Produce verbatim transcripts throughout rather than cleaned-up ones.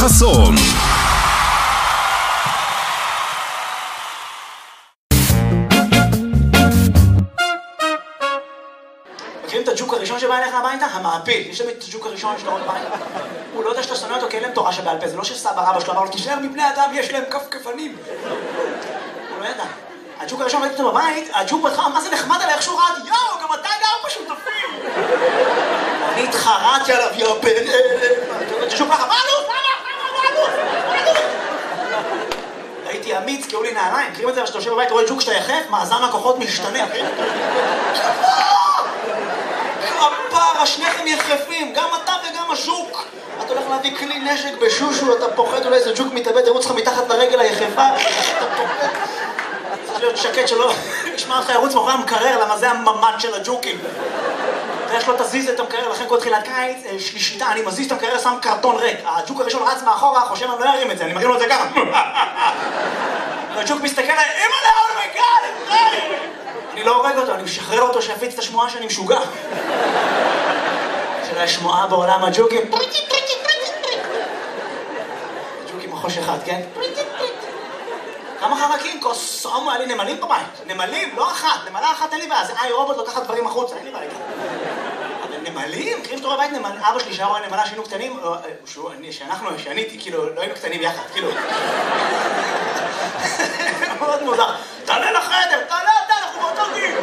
חסון. מכירים את הג'וק הראשון שבא אליך הביתה? המעפיל. יש תמיד את הג'וק הראשון שלו בבית. הוא לא יודע שאתה שונא אותו כי אין להם תורה שבעל פה. זה לא שסבא רבא שלו אמר לו, תישאר מבני אדם, יש להם כפכפנים. הוא לא ידע. הג'וק הראשון ראיתי אותו בבית, הג'וק בהתחלה, מה זה נחמד עליי, איך שהוא ראה, יואו, גם אתה גר בשותפים. אני התחרטתי עליו, יא בן... הג'וק ככה, מה עלות? מה עלות? מה עלות? הייתי אמיץ, קראו לי נעליים. מכירים את זה, שאתה יושב בבית, רואה ג'וק שאתה יחף, מאזן הכוחות משתנה. הפרה, שניכם יחפים, גם אתה וגם הז'וק. אתה הולך להביא כלי נשק בשושו, אתה פוחד, אולי איזה ג'וק מתאבד, ירוץ לך מתחת לרגל היחפה, אתה פוחד. צריך להיות שקט שלא ישמע לך ירוץ מאחורי המקרר, למה זה הממד של הג'וקים. ויש לו תזיז את המקרר, לכן כל תחילת קיץ, יש לי שיטה, אני מזיז את המקרר, שם קרטון ריק. הג'וק הראשון רץ מאחורה, חושב אני לא ירים את זה, אני מרים לו את זה ככה. והג'וק מסתכל עליי, אמא לה, אומייגאד, אני לא הורג אותו, אני משחרר אותו שיפיץ את השמועה שאני משוגע. של השמועה בעולם הג'וקים. ג'וקים מחוש אחד, כן? כמה חרקים? כוסום, היה לי נמלים בבית. נמלים, לא אחת. נמלה אחת אין לי בעיה. זה איי רובוט לוקחת דברים החוצה, אין לי בעיה. אבל נמלים? מכירים שאתה רואה בבית נמל... אבא שלי שהיה רואה נמלה שהיינו קטנים, שאנחנו, שעניתי, כאילו, לא היינו קטנים יחד, כאילו. מאוד מוזר. תעלה לחדר, תעלה אתה, אנחנו באותו גיל.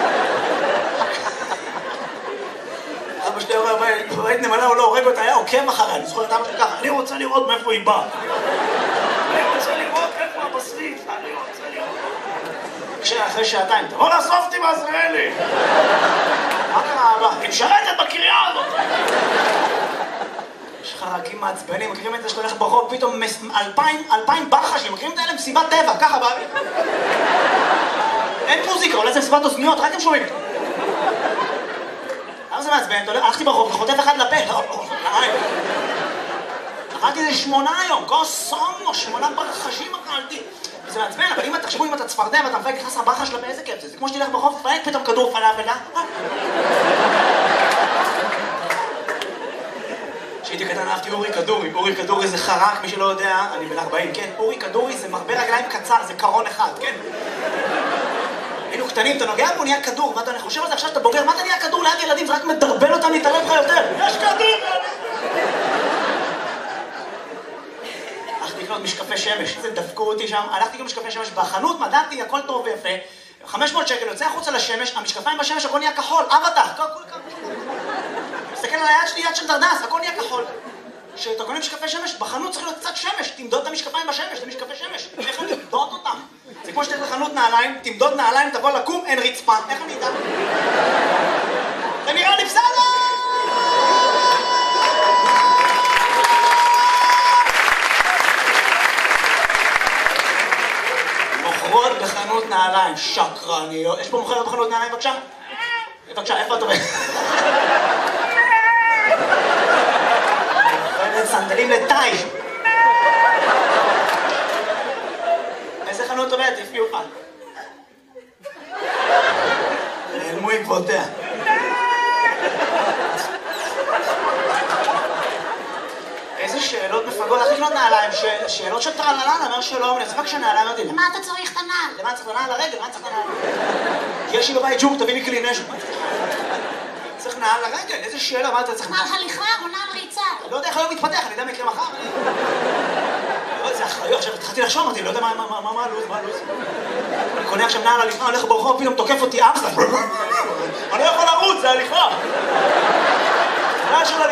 אבא שלי רואה בבית נמלה, הוא לא הורג אותה, היה עוקב אחריה. אני זוכר את אבא שלי ככה, אני רוצה לראות מאיפה היא באה. אני רוצה לראות איפה הבשריף, אני רוצה לראות. כשאחרי שעתיים, תבוא לאסוף אותי בעזריאלי. מה קרה אבא? היא משרתת בקריאה הזאת. יש חרקים מעצבנים, מכירים את זה שאתה הולך ברחוב, פתאום אלפיים, אלפיים ברחשים, מכירים את האלה מסיבת טבע, ככה באוויר. אין מוזיקה, אולי זה מסיבת אוזניות, רק הם שומעים. למה זה מעצבן? הלכתי ברחוב, חוטף אחד לפה. אכלתי איזה שמונה היום, גוסומו, שמונה ברחשים אכלתי. וזה מעצבן, אבל אם תחשבו אם אתה צפרדע ואתה מפייק נכנס הברחה שלה באיזה כיף זה. זה כמו שתלך ברחוב, תפייק פתאום כדור פלאפל, אה? כשהייתי קטן אהבתי אורי כדורי. אורי כדורי זה חרק, מי שלא יודע, אני בן ארבעים, כן? אורי כדורי זה מרבה רגליים קצר, זה קרון אחד, כן? היינו קטנים, אתה נוגע בו, נהיה כדור, ואתה אני חושב על זה עכשיו שאתה בוגר, מה אתה נהיה כדור ליד ילדים? זה רק מדרבן אותם להתערב לך יותר. יש כדור! הלכתי לקנות משקפי שמש, זה דפקו אותי שם, הלכתי לקנות משקפי שמש בחנות, מדעתי, הכל טוב ויפה, חמש מאות שקל, יוצא החוצה לשמש, המשקפיים בשמש, הכל נהיה כחול, אבטח, הכל כחול. מסתכל על היד שלי, יד של דרדס, הכל נהיה כחול. כשאתה קונה משקפי שמש, בחנות צריך להיות קצת שמש, תמדוד את המשקפיים בשמש, זה משקפי שמש, איך אני תמדוד אותם? זה כמו שתלך לחנות נעליים, תמדוד נעליים, תבוא לקום, אין רצפה, איך אני אדע? זה נראה לי בסדר! מוכרות בחנות נעליים, שקרניות. יש פה מוכרת בחנות נעליים, בבקשה? בבקשה, איפה את עובדת? מוכרת סנדלים לטאי. איזה חנות עובדת? תפי אותך. נעלמו עקבותיה. איזה שאלות מפגות, איך לקנות נעליים? שאלות של טרללה, נאמר שלום, אני אצבק שנעליים, אמרתי, למה אתה צריך את הנעל? למה צריך את הנעל לרגל? למה צריך את הנעל? יש לי בבית ג'וק, תביא לי כלי נשק. צריך נעל לרגל, איזה שאלה, מה אתה צריך? נעל הליכה או נעל ריצה? אני לא יודע איך היום מתפתח, אני יודע מה יקרה מחר. זה אחריות, עכשיו התחלתי לחשוב, אמרתי, לא יודע מה הלו"ז, מה הלו"ז. אני קונה עכשיו נעל הליכה, הולך ברחוב, פתאום תוקף אותי אמסטר. אני לא יכול לרוץ, זה הליכה.